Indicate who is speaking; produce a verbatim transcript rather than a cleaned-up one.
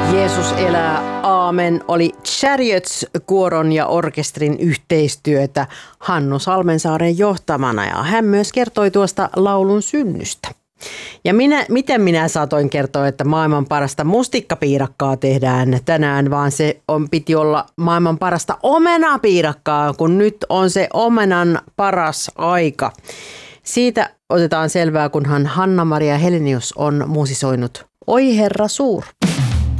Speaker 1: Jeesus elää, aamen, oli Chariots-kuoron ja orkestrin yhteistyötä Hannu Salmensaaren johtamana ja hän myös kertoi tuosta laulun synnystä. Ja minä, miten minä saatoin kertoa, että maailman parasta mustikkapiirakkaa tehdään tänään, vaan se on, piti olla maailman parasta omenapiirakkaa, kun nyt on se omenan paras aika. Siitä otetaan selvää, kunhan Hanna-Maria Helenius on musisoinut Oi Herra suur.